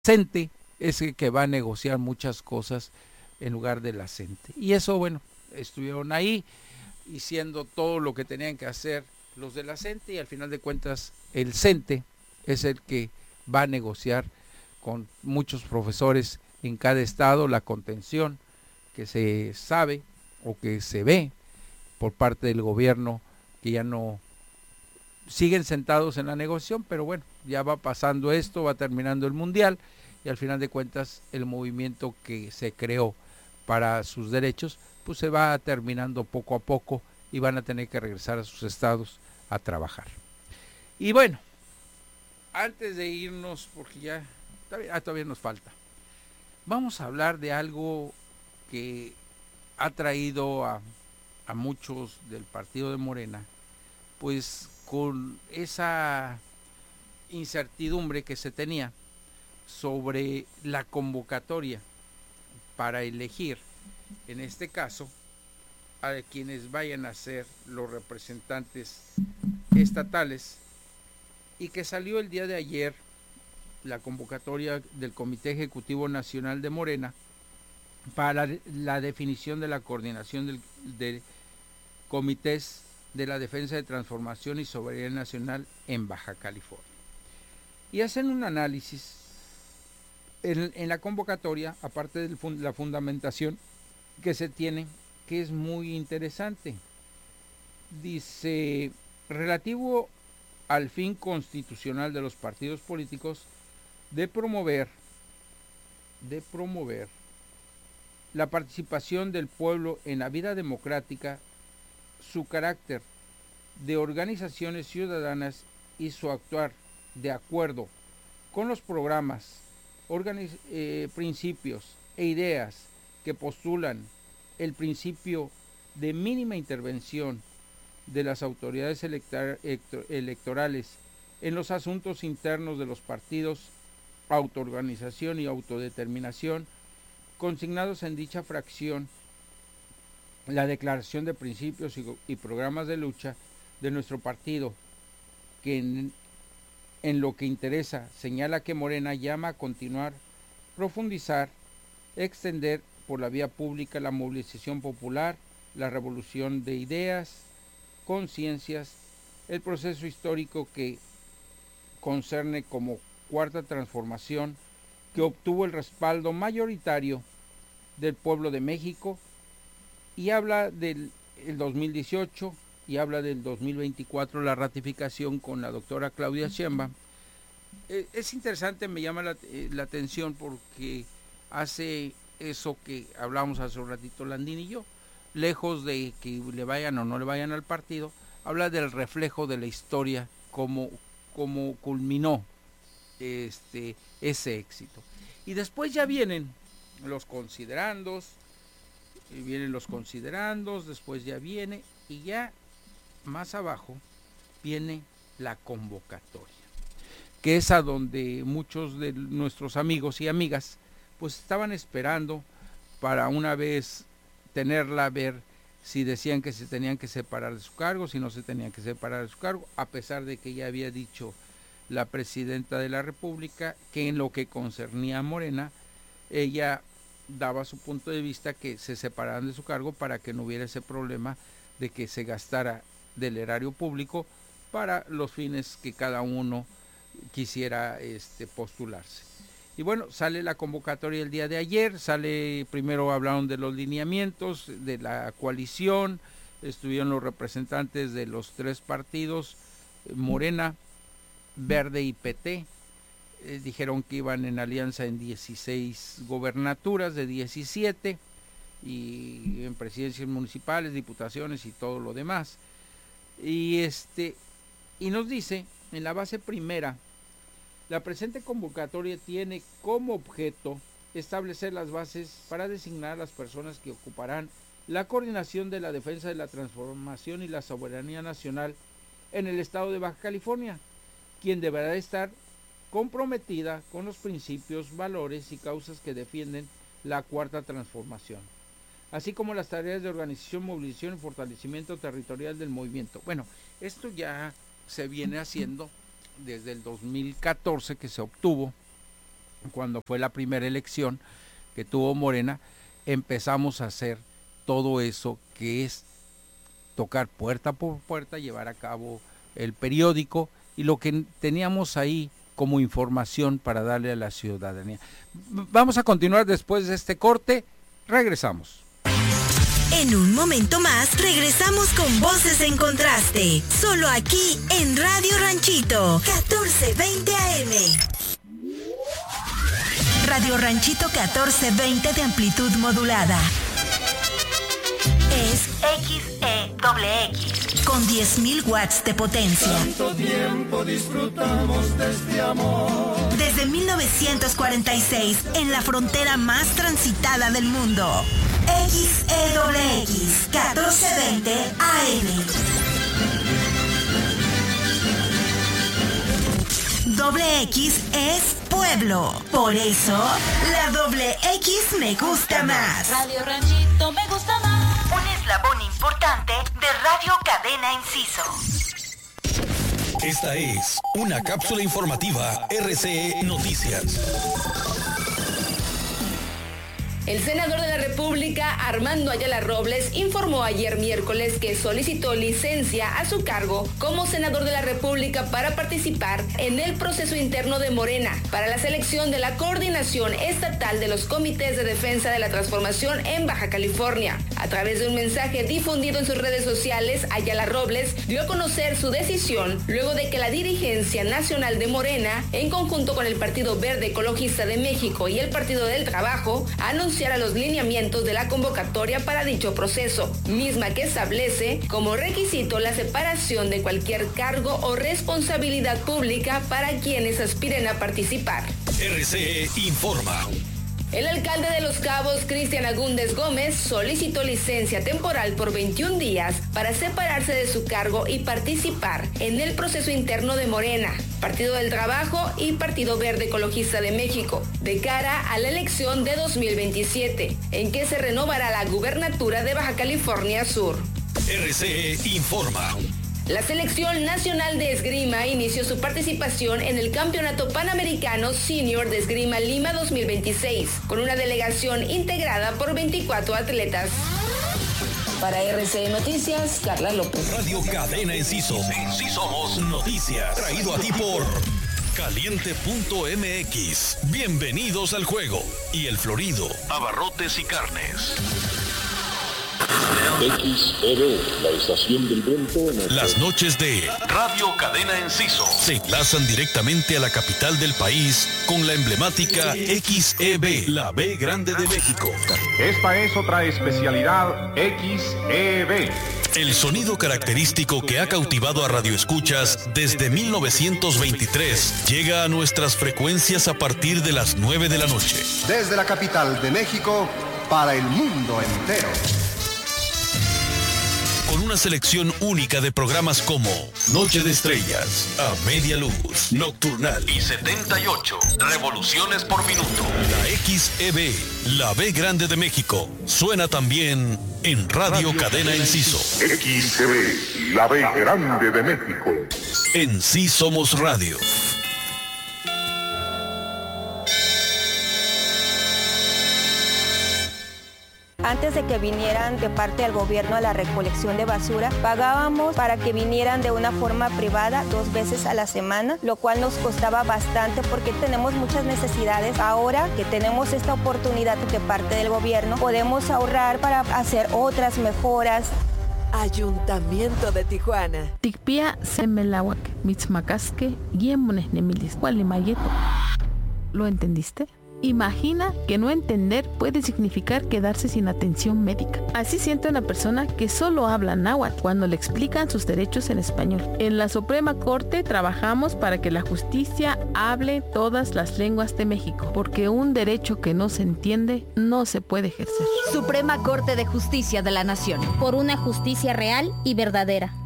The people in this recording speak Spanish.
CENTE es el que va a negociar muchas cosas en lugar de la CENTE. Y eso, bueno, estuvieron ahí haciendo todo lo que tenían que hacer los de la CENTE y al final de cuentas el CENTE es el que va a negociar con muchos profesores en cada estado la contención que se sabe o que se ve por parte del gobierno, que ya no siguen sentados en la negociación, pero bueno, ya va pasando esto, va terminando el mundial y al final de cuentas el movimiento que se creó para sus derechos pues se va terminando poco a poco y van a tener que regresar a sus estados a trabajar. Y bueno, antes de irnos, porque ya todavía nos falta, vamos a hablar de algo que ha traído a muchos del partido de Morena, pues con esa incertidumbre que se tenía sobre la convocatoria para elegir, en este caso, a quienes vayan a ser los representantes estatales, y que salió el día de ayer la convocatoria del Comité Ejecutivo Nacional de Morena para la definición de la coordinación de comités de la defensa de transformación y soberanía nacional en Baja California. Y hacen un análisis en la convocatoria, aparte de la fundamentación que se tiene, que es muy interesante. Dice, relativo al fin constitucional de los partidos políticos de promover la participación del pueblo en la vida democrática, su carácter de organizaciones ciudadanas y su actuar de acuerdo con los programas, principios e ideas que postulan el principio de mínima intervención de las autoridades electorales en los asuntos internos de los partidos, autoorganización y autodeterminación, consignados en dicha fracción, la declaración de principios y programas de lucha de nuestro partido, que en lo que interesa señala que Morena llama a continuar, profundizar, extender por la vía pública la movilización popular, la revolución de ideas, conciencias, el proceso histórico que concerne como cuarta transformación, que obtuvo el respaldo mayoritario del pueblo de México, y habla del 2018 y habla del 2024, la ratificación con la doctora Claudia Sheinbaum. Es interesante, me llama la atención porque hace eso que hablamos hace un ratito Landín y yo, lejos de que le vayan o no le vayan al partido, habla del reflejo de la historia, como culminó ese éxito. Y después ya vienen los considerandos, después ya viene, y ya más abajo viene la convocatoria, que es a donde muchos de nuestros amigos y amigas pues estaban esperando para una vez tenerla, ver si decían que se tenían que separar de su cargo, si no se tenían que separar de su cargo, a pesar de que ya había dicho la presidenta de la República que en lo que concernía a Morena, ella daba su punto de vista que se separaran de su cargo para que no hubiera ese problema de que se gastara del erario público para los fines que cada uno quisiera postularse. Y bueno, sale la convocatoria el día de ayer, primero hablaron de los lineamientos de la coalición, estuvieron los representantes de los tres partidos, Morena, Verde y PT, dijeron que iban en alianza en 16 gobernaturas de 17 y en presidencias municipales, diputaciones y todo lo demás. Y nos dice en la base primera, la presente convocatoria tiene como objeto establecer las bases para designar a las personas que ocuparán la coordinación de la defensa de la transformación y la soberanía nacional en el estado de Baja California, quien deberá estar comprometida con los principios, valores y causas que defienden la cuarta transformación, así como las tareas de organización, movilización y fortalecimiento territorial del movimiento. Bueno, esto ya se viene haciendo desde el 2014 que se obtuvo cuando fue la primera elección que tuvo Morena, empezamos a hacer todo eso que es tocar puerta por puerta, llevar a cabo el periódico y lo que teníamos ahí como información para darle a la ciudadanía. Vamos a continuar después de este corte, regresamos. En un momento más regresamos con Voces en Contraste, solo aquí en Radio Ranchito, 1420 AM. Radio Ranchito 1420 de amplitud modulada. Es XEXX con 10.000 watts de potencia. Tanto tiempo disfrutamos de este amor. Desde 1946, en la frontera más transitada del mundo. XEXX 1420 AM. Doble X es pueblo. Por eso, la doble X me gusta más. Radio Ranchito me gusta más. Un eslabón importante de Radio Cadena Enciso. Esta es una cápsula informativa RCE Noticias. El senador de la República, Armando Ayala Robles, informó ayer miércoles que solicitó licencia a su cargo como senador de la República para participar en el proceso interno de Morena para la selección de la coordinación estatal de los comités de defensa de la transformación en Baja California. A través de un mensaje difundido en sus redes sociales, Ayala Robles dio a conocer su decisión luego de que la dirigencia nacional de Morena, en conjunto con el Partido Verde Ecologista de México y el Partido del Trabajo, anunciara los lineamientos de la convocatoria para dicho proceso, misma que establece como requisito la separación de cualquier cargo o responsabilidad pública para quienes aspiren a participar. RCE informa. El alcalde de Los Cabos, Cristian Agúndez Gómez, solicitó licencia temporal por 21 días para separarse de su cargo y participar en el proceso interno de Morena, Partido del Trabajo y Partido Verde Ecologista de México, de cara a la elección de 2027, en que se renovará la gubernatura de Baja California Sur. RCE informa. La Selección Nacional de Esgrima inició su participación en el Campeonato Panamericano Senior de Esgrima Lima 2026, con una delegación integrada por 24 atletas. Para RCE Noticias, Carla López. Radio Cadena Enciso. Sí somos noticias. Traído a ti por Caliente.mx. Bienvenidos al juego. Y El Florido. Abarrotes y carnes. XEB, la estación del viento. Las noches de Radio Cadena Enciso se enlazan directamente a la capital del país con la emblemática XEB, la B grande de México. Esta es otra especialidad XEB. El sonido característico que ha cautivado a radioescuchas desde 1923 llega a nuestras frecuencias a partir de las 9 de la noche. Desde la capital de México para el mundo entero. Con una selección única de programas como Noche de Estrellas, A Media Luz, Nocturnal y 78 revoluciones por minuto. La XEB, la B grande de México, suena también en Radio Cadena Enciso. XEB, la B grande de México. En Sí Somos Radio. Antes de que vinieran de parte del gobierno a la recolección de basura, pagábamos para que vinieran de una forma privada 2 veces a la semana, lo cual nos costaba bastante porque tenemos muchas necesidades. Ahora que tenemos esta oportunidad de parte del gobierno, podemos ahorrar para hacer otras mejoras. Ayuntamiento de Tijuana. Tikpia semelawak, mitzmacasque, guiemones nemilis, gualimayeto. ¿Lo entendiste? Imagina que no entender puede significar quedarse sin atención médica. Así siente una persona que solo habla náhuatl cuando le explican sus derechos en español. En la Suprema Corte trabajamos para que la justicia hable todas las lenguas de México, porque un derecho que no se entiende no se puede ejercer. Suprema Corte de Justicia de la Nación. Por una justicia real y verdadera.